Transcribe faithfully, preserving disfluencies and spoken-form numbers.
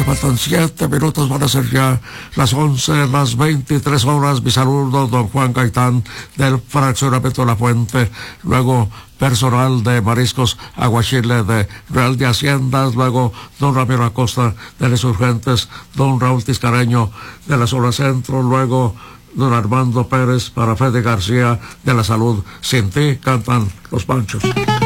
faltan siete minutos, van a ser ya las once, las veintitrés horas. Mi saludo, don Juan Gaitán, del fraccionamiento La Fuente, luego personal de Mariscos Aguachile de Real de Haciendas, luego don Ramiro Acosta de los Urgentes, don Raúl Tiscareño de la Zona Centro, luego don Armando Pérez para Fede García de la Salud. Sin ti cantan los Panchos.